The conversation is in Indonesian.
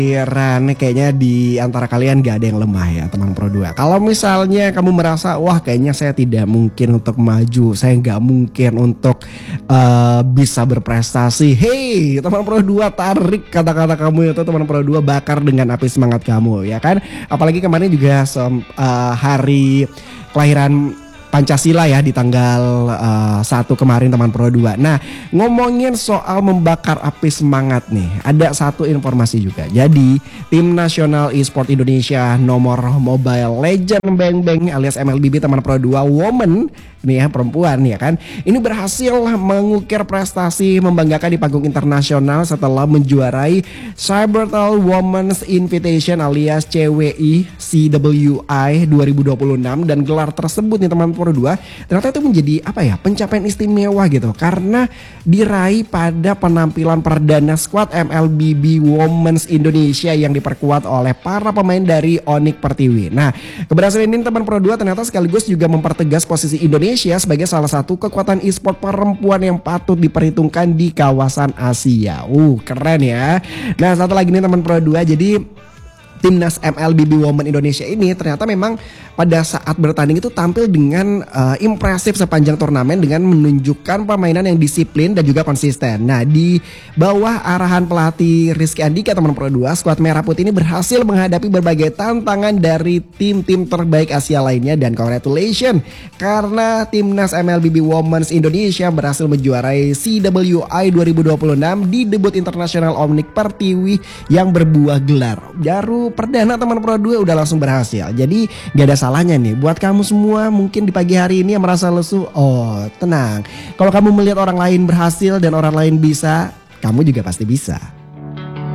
Ran, kayaknya di antara kalian gak ada yang lemah ya teman Pro 2. Kalau misalnya kamu merasa wah kayaknya saya tidak mungkin untuk maju, saya nggak mungkin untuk bisa berprestasi. Hey teman Pro 2, tarik kata-kata kamu itu teman Pro 2, bakar dengan api semangat kamu ya kan. Apalagi kemarin juga hari kelahiran Pancasila ya di tanggal 1 kemarin teman Pro 2. Nah, ngomongin soal membakar api semangat nih, ada satu informasi juga. Jadi, tim nasional e-sport Indonesia nomor Mobile Legend Bang Bang alias MLBB teman Pro 2 Women nih ya, perempuan ya kan. Ini berhasil mengukir prestasi membanggakan di panggung internasional setelah menjuarai Cybertel Women's Invitation alias CWI CWI 2026, dan gelar tersebut nih teman Pro 2 ternyata itu menjadi apa ya, pencapaian istimewa gitu karena diraih pada penampilan perdana skuad MLBB Women's Indonesia yang diperkuat oleh para pemain dari Onyx Pertiwi. Nah, keberhasilan ini teman Pro 2 ternyata sekaligus juga mempertegas posisi Indonesia sebagai salah satu kekuatan e-sport perempuan yang patut diperhitungkan di kawasan Asia. Keren ya. Nah, satu lagi nih teman Pro 2, jadi timnas MLBB Women Indonesia ini ternyata memang pada saat bertanding itu tampil dengan impresif sepanjang turnamen dengan menunjukkan permainan yang disiplin dan juga konsisten. Nah, di bawah arahan pelatih Rizky Andika teman Pro 2, skuad Merah Putih ini berhasil menghadapi berbagai tantangan dari tim-tim terbaik Asia lainnya, dan congratulations karena timnas MLBB Women's Indonesia berhasil menjuarai CWI 2026 di debut internasional Onyx Pertiwi yang berbuah gelar. Perdana teman Pro 2 udah langsung berhasil. Jadi gak ada salahnya nih buat kamu semua mungkin di pagi hari ini yang merasa lesu. Tenang, kalau kamu melihat orang lain berhasil dan orang lain bisa, kamu juga pasti bisa.